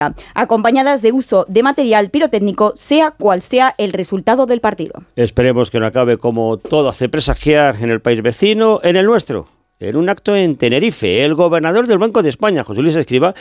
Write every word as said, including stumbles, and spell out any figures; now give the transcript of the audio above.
acompañadas de uso de material pirotécnico, sea cual sea el resultado del partido. Esperemos que no acabe como todo hace presagiar en el país vecino, en el nuestro. En un acto en Tenerife, el gobernador del Banco de España, José Luis Escrivá,